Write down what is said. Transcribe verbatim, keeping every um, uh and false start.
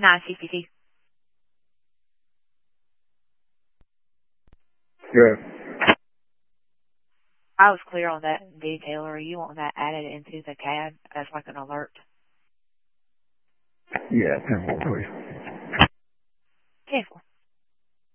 nine C P T. Yeah. I was clear on that detail, or you want that added into the C A D as like an alert? Yeah, ten four, please.